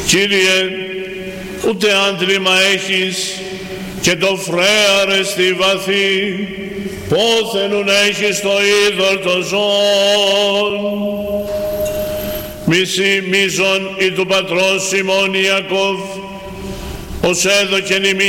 Κύριε, ούτε άντριμα έχεις και το φρέαρε στη βαθύ, πόθενουν έχεις το είδωρ το ζών. Μισή μίζων ή του πατρός Σιμών Ιακώβ, ως έδωκεν ημί